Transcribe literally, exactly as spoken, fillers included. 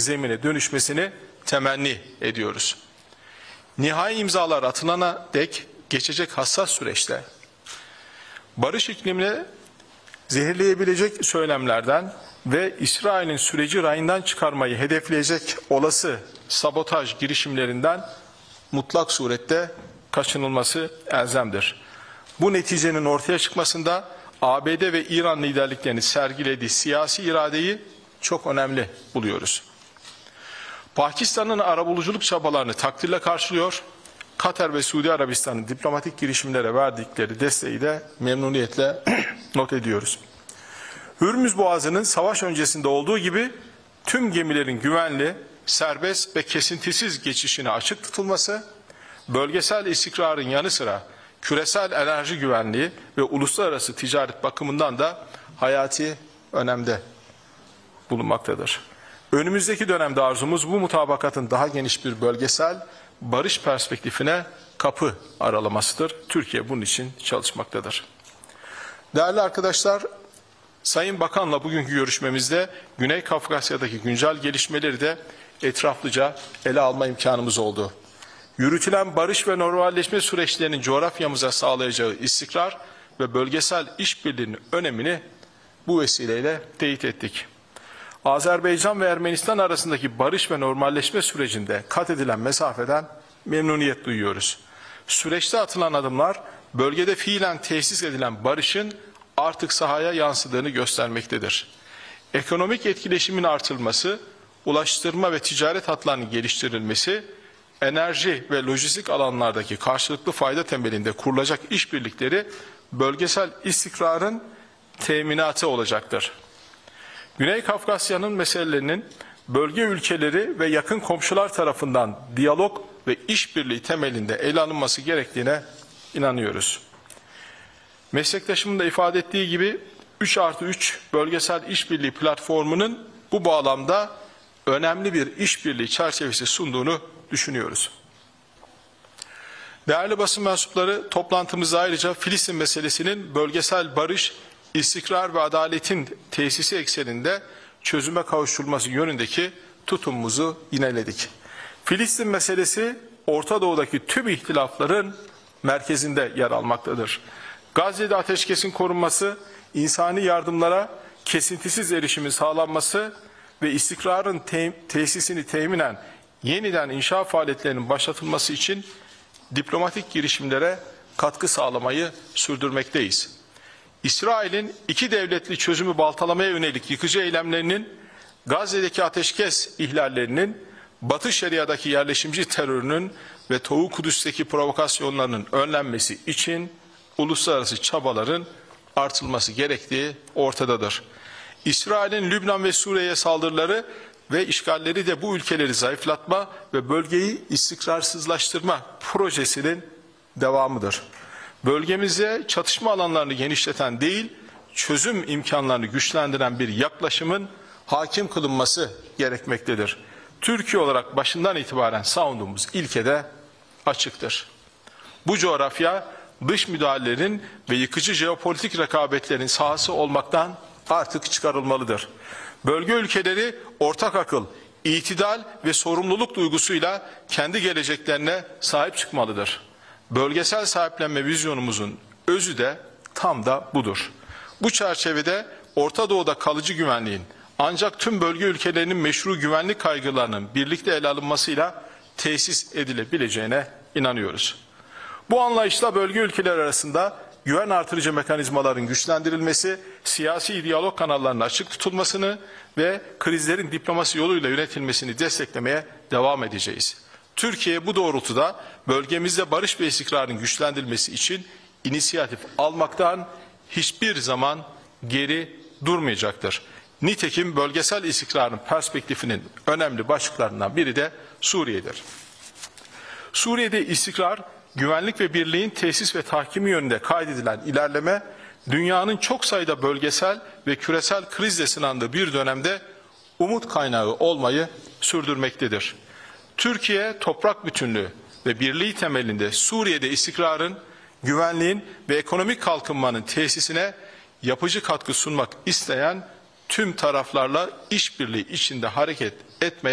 zemine dönüşmesini temenni ediyoruz. Nihai imzalar atılana dek geçecek hassas süreçte barış iklimine zehirleyebilecek söylemlerden ve İsrail'in süreci rayından çıkarmayı hedefleyecek olası sabotaj girişimlerinden mutlak surette kaçınılması elzemdir. Bu neticenin ortaya çıkmasında A B D ve İran liderliklerinin sergilediği siyasi iradeyi çok önemli buluyoruz. Pakistan'ın arabuluculuk çabalarını takdirle karşılıyor, Katar ve Suudi Arabistan'ın diplomatik girişimlere verdikleri desteği de memnuniyetle not ediyoruz. Hürmüz Boğazı'nın savaş öncesinde olduğu gibi tüm gemilerin güvenli, serbest ve kesintisiz geçişine açık tutulması, bölgesel istikrarın yanı sıra küresel enerji güvenliği ve uluslararası ticaret bakımından da hayati önemde bulunmaktadır. Önümüzdeki dönemde arzumuz bu mutabakatın daha geniş bir bölgesel barış perspektifine kapı aralamasıdır. Türkiye bunun için çalışmaktadır. Değerli arkadaşlar, Sayın Bakan'la bugünkü görüşmemizde Güney Kafkasya'daki güncel gelişmeleri de etraflıca ele alma imkanımız oldu. Yürütülen barış ve normalleşme süreçlerinin coğrafyamıza sağlayacağı istikrar ve bölgesel işbirliğinin önemini bu vesileyle teyit ettik. Azerbaycan ve Ermenistan arasındaki barış ve normalleşme sürecinde kat edilen mesafeden memnuniyet duyuyoruz. Süreçte atılan adımlar bölgede fiilen tesis edilen barışın artık sahaya yansıdığını göstermektedir. Ekonomik etkileşimin artırılması, ulaştırma ve ticaret hatlarının geliştirilmesi, enerji ve lojistik alanlardaki karşılıklı fayda temelinde kurulacak işbirlikleri bölgesel istikrarın teminatı olacaktır. Güney Kafkasya'nın meselelerinin bölge ülkeleri ve yakın komşular tarafından diyalog ve işbirliği temelinde ele alınması gerektiğine inanıyoruz. Meslektaşımın da ifade ettiği gibi üç artı üç bölgesel işbirliği platformunun bu bağlamda önemli bir işbirliği çerçevesi sunduğunu düşünüyoruz. Değerli basın mensupları, toplantımızda ayrıca Filistin meselesinin bölgesel barış, istikrar ve adaletin tesisi ekseninde çözüme kavuşturulması yönündeki tutumumuzu yineledik. Filistin meselesi Orta Doğu'daki tüm ihtilafların merkezinde yer almaktadır. Gazze'de ateşkesin korunması, insani yardımlara kesintisiz erişimin sağlanması ve istikrarın te tesisini teminen yeniden inşa faaliyetlerinin başlatılması için diplomatik girişimlere katkı sağlamayı sürdürmekteyiz. İsrail'in iki devletli çözümü baltalamaya yönelik yıkıcı eylemlerinin, Gazze'deki ateşkes ihlallerinin, Batı Şeria'daki yerleşimci terörünün ve Doğu Kudüs'teki provokasyonlarının önlenmesi için uluslararası çabaların artırılması gerektiği ortadadır. İsrail'in Lübnan ve Suriye'ye saldırıları ve işgalleri de bu ülkeleri zayıflatma ve bölgeyi istikrarsızlaştırma projesinin devamıdır. Bölgemize çatışma alanlarını genişleten değil, çözüm imkanlarını güçlendiren bir yaklaşımın hakim kılınması gerekmektedir. Türkiye olarak başından itibaren savunduğumuz ilke de açıktır. Bu coğrafya dış müdahalelerin ve yıkıcı jeopolitik rekabetlerin sahası olmaktan artık çıkarılmalıdır. Bölge ülkeleri ortak akıl, itidal ve sorumluluk duygusuyla kendi geleceklerine sahip çıkmalıdır. Bölgesel sahiplenme vizyonumuzun özü de tam da budur. Bu çerçevede Orta Doğu'da kalıcı güvenliğin ancak tüm bölge ülkelerinin meşru güvenlik kaygılarının birlikte ele alınmasıyla tesis edilebileceğine inanıyoruz. Bu anlayışla bölge ülkeleri arasında güven artırıcı mekanizmaların güçlendirilmesi, siyasi diyalog kanallarının açık tutulmasını ve krizlerin diplomasi yoluyla yönetilmesini desteklemeye devam edeceğiz. Türkiye bu doğrultuda bölgemizde barış ve istikrarın güçlendirilmesi için inisiyatif almaktan hiçbir zaman geri durmayacaktır. Nitekim bölgesel istikrarın perspektifinin önemli başlıklarından biri de Suriye'dir. Suriye'de istikrar, güvenlik ve birliğin tesis ve tahkimi yönünde kaydedilen ilerleme, dünyanın çok sayıda bölgesel ve küresel krizle sınandığı bir dönemde umut kaynağı olmayı sürdürmektedir. Türkiye, toprak bütünlüğü ve birliği temelinde Suriye'de istikrarın, güvenliğin ve ekonomik kalkınmanın tesisine yapıcı katkı sunmak isteyen tüm taraflarla işbirliği içinde hareket etmeye